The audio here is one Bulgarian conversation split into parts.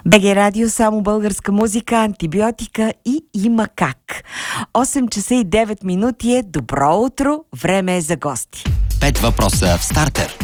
БГ Радио, само българска музика, антибиотика и има как. 8 часа и 9 минути е добро утро, време е за гости. 5 въпроса в стартер.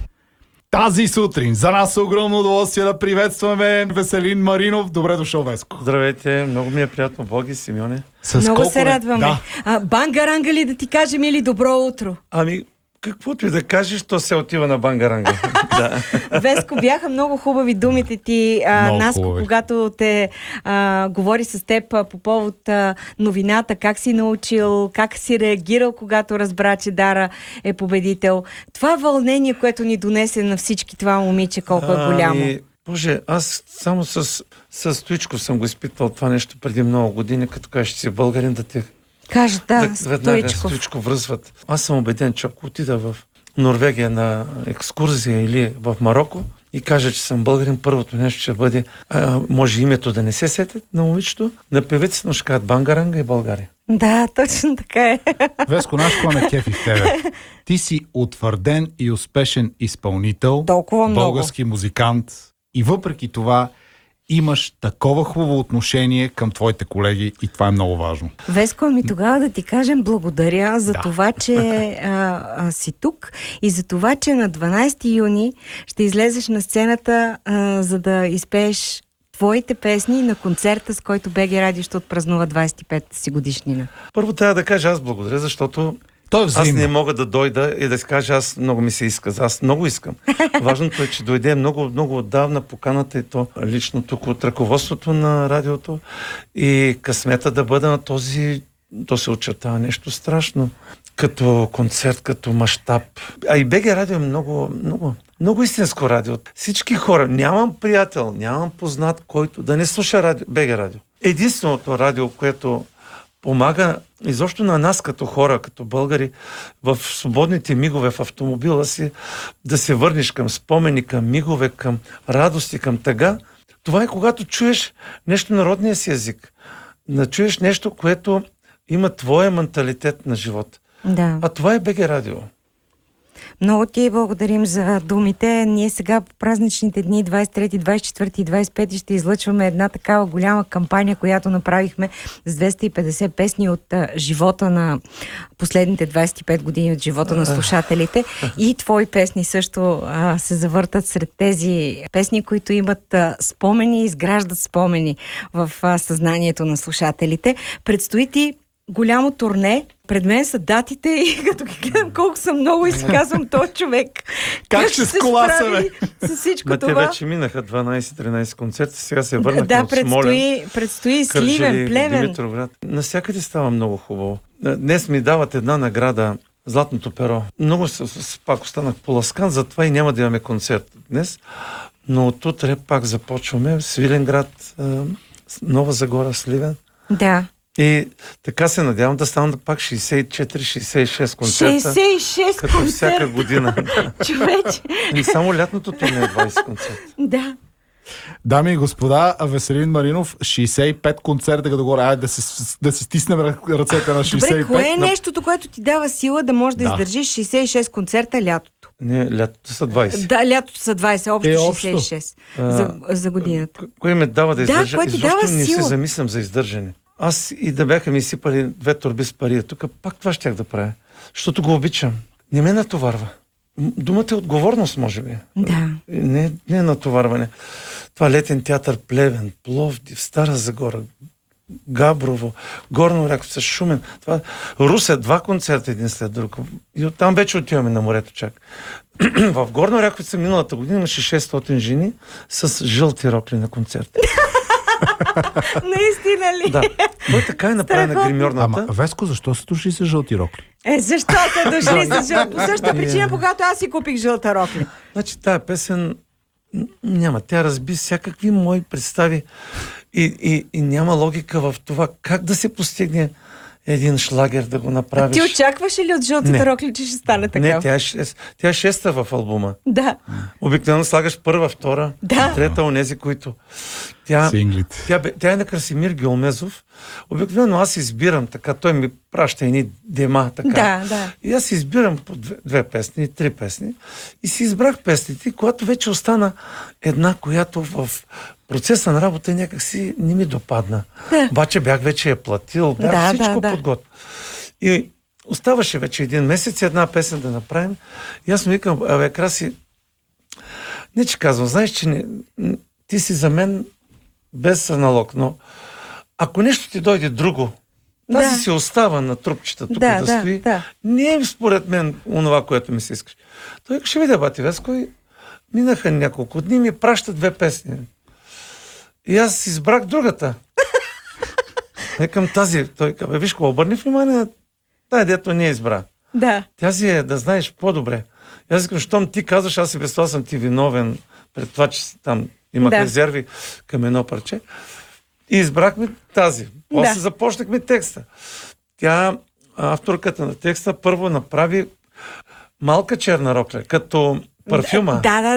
Тази сутрин за нас е огромно удоволствие да приветстваме Веселин Маринов. Добре дошъл, Веско. Здравейте, много ми е приятно, Боги, Симеоне. Много се радваме. Да. Бангаранга ли да ти кажем или добро утро? Ами, каквото и да кажеш, то се отива на бангаранга. Да. Веско, бяха много хубави думите ти. Наско, когато те говори с теб по повод новината, как си научил, как си реагирал, когато разбра, че Дара е победител. Това вълнение, което ни донесе на всички това момиче, колко е голямо. Боже, аз само с Стоичков съм го изпитвал това нещо преди много години, като кажеш, че си българин, да те кажа, веднага Стоичков връзват. Аз съм убеден, че ако отида в Норвегия на екскурзия или в Мароко и кажа, че съм българин, първото нещо ще бъде, може името да не се сетят на момичето, на певицата, но ще кажат Бангаранга и България. Да, точно така е. Веско, наш кой ме кефи в тебе? Ти си утвърден и успешен изпълнител, български музикант и въпреки това имаш такова хубаво отношение към твоите колеги и това е много важно. Веско, ами тогава да ти кажем благодаря за това, че си тук и за това, че на 12 юни ще излезеш на сцената, за да изпееш твоите песни на концерта, с който БГ Радио ще отпразнува 25-та си годишнина. Първо трябва да кажа аз благодаря, защото аз не мога да дойда и да си кажа, аз много ми се иска. Аз много искам. Важното е, че дойде много, много отдавна поканата и то лично тук от ръководството на радиото и късмета да бъда на този, то се очертава нещо страшно. Като концерт, като мащаб. А и БГ Радио е много, много, много истинско радио. Всички хора, нямам приятел, нямам познат, който да не слуша БГ Радио. Единственото радио, което помага изобщо на нас като хора, като българи, в свободните мигове в автомобила си, да се върнеш към спомени, към мигове, към радости, към тъга. Това е когато чуеш нещо народния си език. Да чуеш нещо, което има твоя менталитет на живот. Да. А това е БГ Радио. Много ти благодарим за думите. Ние сега по празничните дни 23, 24 и 25 ще излъчваме една такава голяма кампания, която направихме с 250 песни от живота на последните 25 години от живота на слушателите. И твои песни също се завъртат сред тези песни, които имат спомени и изграждат спомени в съзнанието на слушателите. Предстои ти голямо турне. Пред мен са датите и като ги гледам колко са много и си казвам, този човек как ще се справи с всичко това? Това? Те вече минаха 12-13 концерта, сега се върнахме от Смолян. Предстои Сливен, Плевен. Димитровград. Навсякъде става много хубаво. Днес ми дават една награда, Златното перо. Много пак останах поласкан, затова и няма да имаме концерт днес. Но от утре пак започваме Свиленград, Нова Загора, Сливен. Да. И така се надявам да станат пак 64-66 концерта. 66 като концерта. всяка година. Човече. И само лятното турне е 20 концерта. Да. Дами и господа, Веселин Маринов, 65 концерта, като горе, айде да си стиснем ръцете на 65. Добре, кое е нещото, което ти дава сила да можеш да издържиш 66 концерта лятото? Не, лятото са 20. Да, лятото са 20, общо 66 за годината. Кое ме дава да издържа? кое ти Изобщо дава не сила? се замислям за издържане. Аз и да бяха ми сипали 2 торби с пари, тук пак това щях да правя. Защото го обичам. Не ме натоварва. Думата е отговорност, може би. Да. Не е натоварване. Това летен театър Плевен, Пловдив, Стара Загора, Габрово, Горна Оряховица, Шумен. Това Русе, 2 концерта един след друг. И оттам вече отиваме на морето чак. В Горна Оряховица миналата година имаше 600 жени с жълти рокли на концерта. Наистина ли? Да. Той така е направена гримьорната. Ама, Веско, защо се дошли с жълти рокли? Защо са дошли с жълта? По същата причина, по която аз си купих жълта рокли. Значи тая песен няма. Тя разби всякакви мои представи и няма логика в това как да се постигне един шлагер да го направиш. Ти очакваш ли от жълтите рокли, че ще стане така? Не, тя е 6-та в албума. Да. Обикновено слагаш 1-2, 3-та, онези, които... Тя е на Красимир Геомезов, Обикновено аз избирам така, той ми праща едни дема, така. Да. И аз избирам по две песни, 3 песни и си избрах песните, когато вече остана една, която в процеса на работа някакси не ми допадна. Да. Обаче бях вече я платил, бях всичко подготвил. И оставаше вече 1 месец една песен да направим. И аз му викам, Краси, не че казвам, знаеш, че ти си за мен без аналог, но ако нещо ти дойде друго, тази си остава на трупчета тук да стои, не е според мен онова, което ми се искаш. Той ще видя, бати Веско, и минаха няколко дни, ми праща 2 песни. И аз избрах другата. Към тази, той казва, виж, обърни внимание на тая, дето не избра. Да. Тя си е, да знаеш, по-добре. Аз искам, щом ти казваш, аз и без това съм ти виновен пред това, че там имах резерви към едно парче. И избрахме тази. После започнахме текста. Тя, авторката на текста, първо направи малка черна рокля, като парфюма.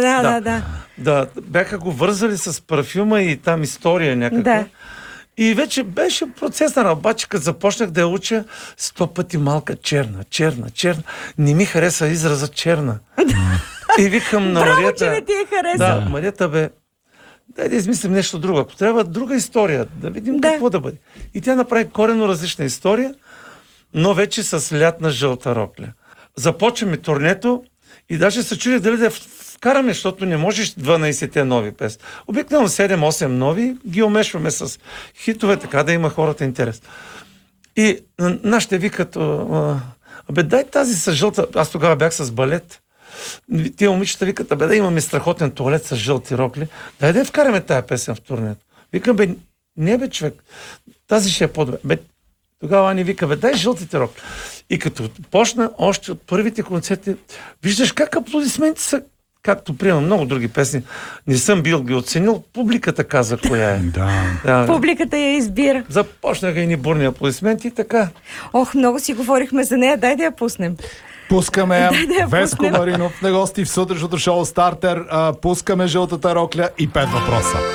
Да. Бяха го вързали с парфюма и там история някаква. Да. И вече беше процес на работа, като започнах да я уча 100 пъти малка черна. Не ми хареса израза черна. И викам на Марията... Браво, че не ти е хареса. Да, Марията дай да измислим нещо друго. Ако трябва друга история, да видим какво да бъде. И тя направи коренно различна история, но вече с лятна жълта рокля. Започваме турнето и даже се чудя дали да вкараме, защото не можеш 12-те нови песни. Обикновено 7-8 нови ги омешваме с хитове, така да има хората интерес. И нашите викат, дай тази с жълта... Аз тогава бях с балет. Тия момичета викат, да имаме страхотен туалет с жълти рокли. Дай да вкараме тая песен в турнето. Викам, не човек, тази ще е по-добре. Тогава Ани вика, дай жълтите рокли. И като почна още от първите концерти, виждаш как аплодисменти са, както приемам много други песни, не съм бил ги оценил, публиката каза коя е. Да. Публиката я избира. Започнаха едни бурни аплодисменти и така. Много си говорихме за нея, дай да я пуснем. Пускаме Веско Маринов на гости в сутрешното шоу Стартер. Пускаме жълтата рокля и 5 въпроса.